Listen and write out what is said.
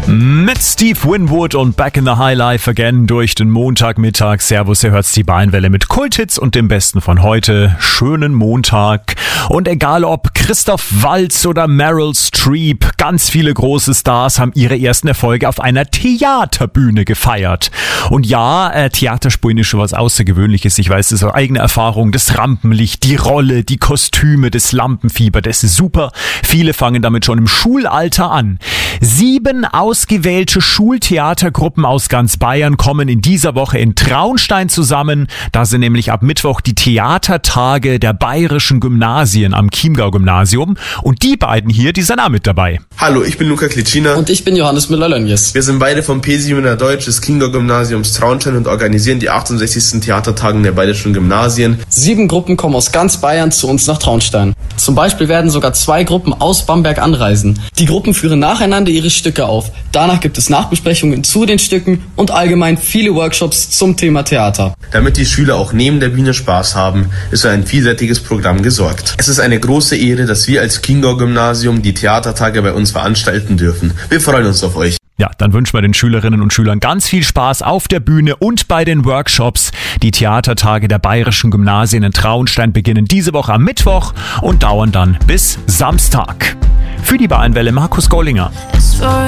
Mit Steve Winwood und Back in the High Life again durch den Montagmittag. Servus, ihr hört's die Bayernwelle mit Kulthits und dem Besten von heute. Schönen Montag. Und egal ob Christoph Waltz oder Meryl Streep, ganz viele große Stars haben ihre ersten Erfolge auf einer Theaterbühne gefeiert. Und ja, Theaterspielen ist schon was Außergewöhnliches. Ich weiß, das ist eine eigene Erfahrung. Das Rampenlicht, die Rolle, die Kostüme, das Lampenfieber, das ist super. Viele fangen damit schon im Schulalter an. 7 ausgewählte Schultheatergruppen aus ganz Bayern kommen in dieser Woche in Traunstein zusammen. Da sind nämlich ab Mittwoch die Theatertage der bayerischen Gymnasien am Chiemgau-Gymnasium. Und die beiden hier, die sind auch mit dabei. Hallo, ich bin Luca Klitschiner. Und ich bin Johannes Müller-Lönjes. Wir sind beide vom P7 Deutsch des Chiemgau-Gymnasiums Traunstein und organisieren die 68. Theatertagen der bayerischen Gymnasien. 7 Gruppen kommen aus ganz Bayern zu uns nach Traunstein. Zum Beispiel werden sogar 2 Gruppen aus Bamberg anreisen. Die Gruppen führen nacheinander ihre Stücke auf. Danach gibt es Nachbesprechungen zu den Stücken und allgemein viele Workshops zum Thema Theater. Damit die Schüler auch neben der Bühne Spaß haben, ist für ein vielseitiges Programm gesorgt. Es ist eine große Ehre, dass wir als Chiemgau-Gymnasium die Theatertage bei uns veranstalten dürfen. Wir freuen uns auf euch. Ja, dann wünschen wir den Schülerinnen und Schülern ganz viel Spaß auf der Bühne und bei den Workshops. Die Theatertage der bayerischen Gymnasien in Traunstein beginnen diese Woche am Mittwoch und dauern dann bis Samstag. Für die Bayernwelle Markus Gollinger.